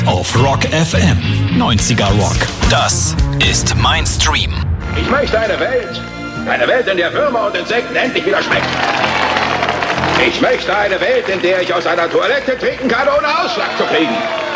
Auf Rock FM 90er Rock. Das ist mein Stream. Ich möchte eine Welt, in der Würmer und Insekten endlich wieder schmecken. Ich möchte eine Welt, in der ich aus einer Toilette trinken kann, ohne Ausschlag zu kriegen.